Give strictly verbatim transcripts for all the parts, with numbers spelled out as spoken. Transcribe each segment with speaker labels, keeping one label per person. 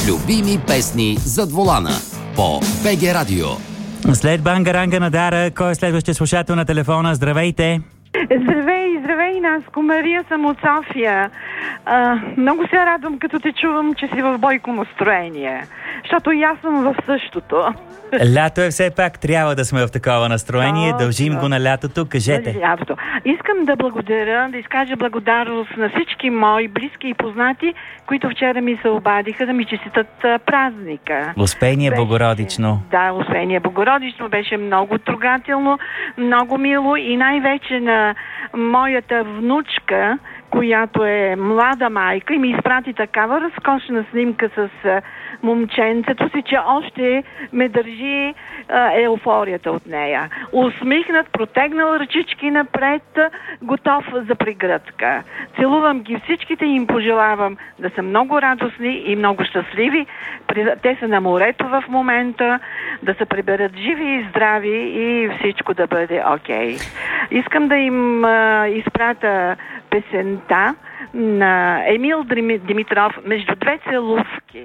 Speaker 1: Любими песни зад волана по БГ Радио.
Speaker 2: След Бангаранга на Дара, кой е следващия слушател на телефона? Здравейте!
Speaker 3: Здравей, здравей, Наско. Мария съм от София. А, много се радвам, като те чувам, че си в бойко настроение. Защото и аз съм в същото.
Speaker 2: Лято е все пак, трябва да сме в такова настроение. Дължим го на лятото. Кажете.
Speaker 3: Лятото. Искам да благодаря, да изкажа благодарност на всички мои близки и познати, които вчера ми се обадиха да ми честитат празника.
Speaker 2: Успение
Speaker 3: беше,
Speaker 2: Богородично.
Speaker 3: Да, Успение Богородично беше много трогателно, много мило и най-вече на моята внучка, която е млада майка и ми изпрати такава разкошна снимка с момченцето си, че още ме държи а, еуфорията от нея. Усмихнат, протегнал ръчички напред, готов за прегръдка. Целувам ги всичките и им пожелавам да са много радостни и много щастливи. Те са на морето в момента, да се приберат живи и здрави и всичко да бъде окей. Искам да им а, изпрата песента на Емил Димитров «Между две целувки».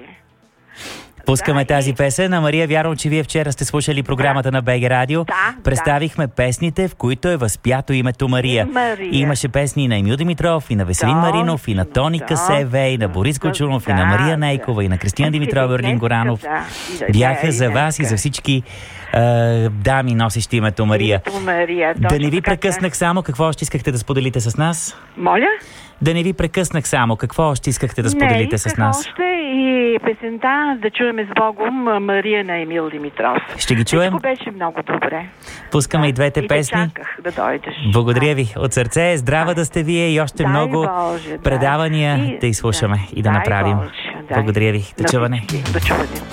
Speaker 2: Пускаме
Speaker 3: да,
Speaker 2: тази
Speaker 3: и...
Speaker 2: песен. А Мария, вярвам, че вие вчера сте слушали програмата да. на БГ Радио.
Speaker 3: Да,
Speaker 2: Представихме
Speaker 3: да.
Speaker 2: песните, в които е възпято името Мария.
Speaker 3: Мария.
Speaker 2: И имаше песни и на Емил Димитров, и на Веселин
Speaker 3: да,
Speaker 2: Маринов, и на Тони
Speaker 3: да,
Speaker 2: Касеве, и на Борис Кочунов,
Speaker 3: да,
Speaker 2: и на Мария
Speaker 3: да.
Speaker 2: Нейкова, и на Кристина Димитрова, Орлин Горанов.
Speaker 3: Да,
Speaker 2: Бяха
Speaker 3: да,
Speaker 2: за вас и за всички е, дами, носещи името Мария.
Speaker 3: Името Мария.
Speaker 2: Да не ви прекъснах само, какво още искахте да споделите с нас?
Speaker 3: Моля?
Speaker 2: Да не ви прекъснах само, какво още искахте да споделите
Speaker 3: не,
Speaker 2: с нас?
Speaker 3: още и песента да чуеме с Богом Мария на Емил Димитров.
Speaker 2: Ще ги чуем?
Speaker 3: Всичко беше много добре.
Speaker 2: Пускаме
Speaker 3: да,
Speaker 2: и двете
Speaker 3: и
Speaker 2: песни.
Speaker 3: И чаках да дойдеш.
Speaker 2: Благодаря ви от сърце. Здрава да сте вие и още
Speaker 3: дай
Speaker 2: много
Speaker 3: Боже,
Speaker 2: предавания
Speaker 3: и,
Speaker 2: да изслушаме
Speaker 3: да,
Speaker 2: и да направим.
Speaker 3: Боже,
Speaker 2: Благодаря ви. До чуване.
Speaker 3: До чуване.